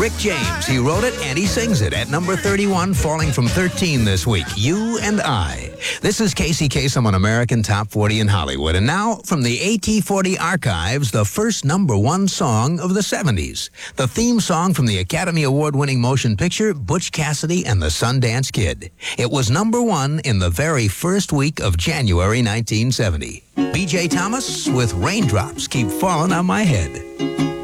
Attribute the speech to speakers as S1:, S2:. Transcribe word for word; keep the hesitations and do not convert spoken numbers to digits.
S1: Rick James. He wrote it and he sings it at number thirty-one, falling from thirteen this week. You and I. This is Casey Kasem on American Top forty in Hollywood. And now, from the A T forty archives, the first number one song of the seventies. The theme song from the Academy Award-winning motion picture, Butch Cassidy and the Sundance Kid. It was number one in the very first week of January nineteen seventy. B J Thomas with Raindrops Keep Falling on My Head.